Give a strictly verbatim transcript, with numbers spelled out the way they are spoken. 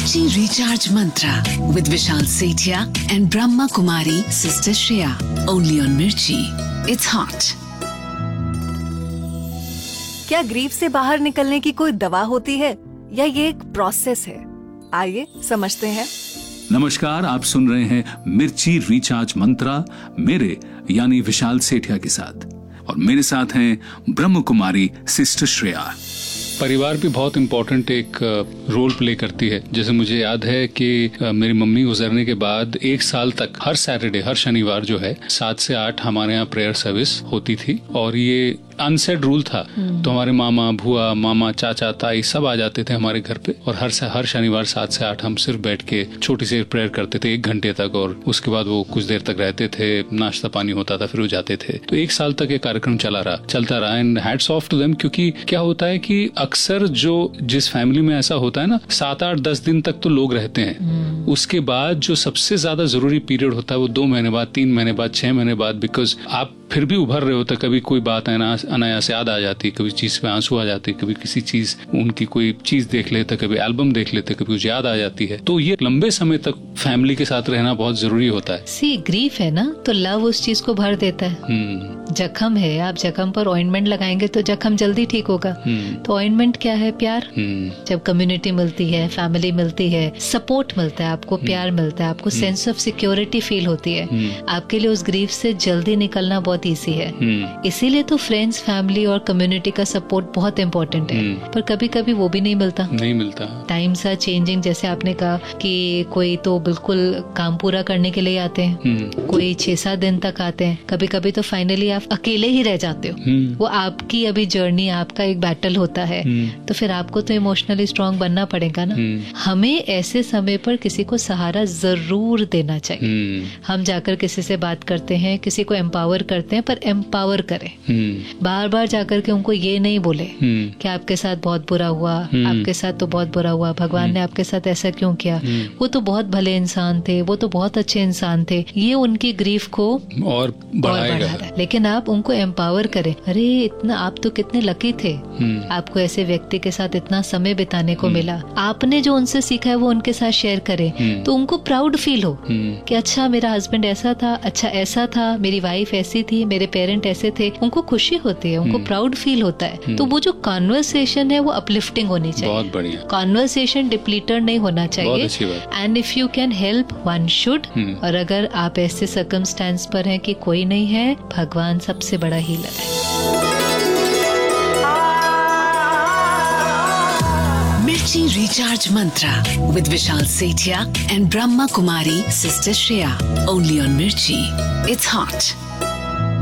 Mirchi Recharge Mantra with Vishal Sethia and Brahma Kumari Sister Shreya. Only on Mirchi. It's hot. क्या grief से बाहर निकलने की कोई दवा होती है या ये एक प्रोसेस है? आइए समझते हैं। नमस्कार, आप सुन रहे हैं मिर्ची रिचार्ज मंत्रा मेरे यानी विशाल सेठिया के साथ, और मेरे साथ हैं ब्रह्म कुमारी सिस्टर श्रेया। परिवार भी बहुत इम्पोर्टेंट एक रोल प्ले करती है। जैसे मुझे याद है कि मेरी मम्मी गुजरने के बाद एक साल तक हर सैटरडे, हर शनिवार जो है सात से आठ हमारे यहाँ प्रेयर सर्विस होती थी, और ये अनसेड रूल था। तो हमारे मामा, भुआ, मामा, चाचा, ताई सब आ जाते थे हमारे घर पे, और हर हर शनिवार सात से आठ हम सिर्फ बैठ के छोटी सी प्रेयर करते थे एक घंटे तक, और उसके बाद वो कुछ देर तक रहते थे, नाश्ता पानी होता था, फिर वो जाते थे। तो एक साल तक ये कार्यक्रम चला रहा चलता रहा and hats off to them. क्योंकि क्या होता है कि अक्सर जो जिस फैमिली में ऐसा होता है ना, सात आठ दस दिन तक तो लोग रहते हैं, उसके बाद जो सबसे ज्यादा जरूरी पीरियड होता है वो दो महीने बाद, तीन महीने बाद, छह महीने बाद, बिकॉज आप फिर भी उभर रहे होते। कभी कोई बात अनायास याद आ जाती, कभी चीज पे आंसू आ जाती, कभी किसी चीज उनकी कोई चीज देख लेते, कभी एल्बम देख लेते, कभी कुछ याद आ जाती है। तो ये लंबे समय तक फैमिली के साथ रहना बहुत जरूरी होता है। सी ग्रीफ है ना, तो लव उस चीज को भर देता है। जख्म है, आप जख्म पर ऑइंटमेंट लगाएंगे तो जख्म जल्दी ठीक होगा। तो ऑइंटमेंट क्या है? प्यार। जब कम्युनिटी मिलती है, फैमिली मिलती है, सपोर्ट मिलता है, आपको प्यार मिलता है, आपको सेंस ऑफ सिक्योरिटी फील होती है, आपके लिए उस ग्रीफ से जल्दी निकलना बहुत ईजी है। इसीलिए तो फ्रेंड्स, फैमिली और कम्युनिटी का सपोर्ट बहुत इम्पोर्टेंट है। पर कभी कभी वो भी नहीं मिलता नहीं मिलता टाइम्स आर चेंजिंग। जैसे आपने कहा कि कोई तो बिल्कुल काम पूरा करने के लिए आते हैं, कोई छह सात दिन तक आते हैं, कभी कभी तो फाइनली आप अकेले ही रह जाते हो। वो आपकी अभी जर्नी, आपका एक बैटल होता है, तो फिर आपको तो इमोशनली स्ट्रांग बनना पड़ेगा ना। हमें ऐसे समय पर किसी को सहारा जरूर देना चाहिए। हम जाकर किसी से बात करते हैं, किसी को एम्पावर करते हैं, पर एम्पावर करें। बार बार जाकर के उनको ये नहीं बोले कि आपके साथ बहुत बुरा हुआ, आपके साथ तो बहुत बुरा हुआ, भगवान ने आपके साथ ऐसा क्यों किया, वो तो बहुत भले इंसान थे, वो तो बहुत अच्छे इंसान थे। ये उनकी ग्रीफ को और बढ़ाएगा। लेकिन आप उनको एम्पावर करें। अरे इतना आप तो कितने लकी थे, आपको ऐसे व्यक्ति के साथ इतना समय बिताने को मिला, आपने जो उनसे सीखा है वो उनके साथ शेयर करें, तो उनको प्राउड फील हो कि अच्छा मेरा हस्बैंड ऐसा था, अच्छा ऐसा था, मेरी वाइफ ऐसी थी, मेरे पेरेंट ऐसे थे। उनको खुशी होती है, उनको प्राउड फील होता है। तो वो जो कॉन्वर्सेशन है वो अपलिफ्टिंग होनी चाहिए। बहुत बढ़िया। कॉन्वर्सेशन डिप्लीटर नहीं होना चाहिए। And if you can help one should. और अगर आप ऐसे सर्कमस्टेंस पर हैं कि कोई नहीं है, भगवान सबसे बड़ा हीलर है। Mirchi Recharge Mantra with Vishal Sethia and Brahma Kumari Sister Shreya. Only on Mirchi. It's hot.